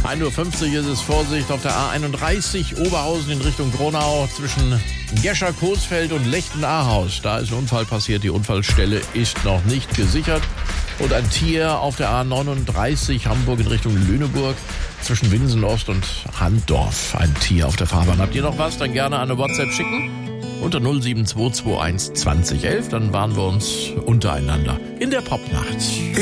1:50 Uhr ist es. Vorsicht auf der A31 Oberhausen in Richtung Gronau zwischen Gescher-Coesfeld und Lechten-Ahaus. Da ist ein Unfall passiert. Die Unfallstelle ist noch nicht gesichert. Und ein Tier auf der A39 Hamburg in Richtung Lüneburg zwischen Winsen-Ost und Handdorf. Ein Tier auf der Fahrbahn. Habt ihr noch was? Dann gerne eine WhatsApp schicken. Unter 07221 2011. Dann waren wir uns untereinander in der Popnacht.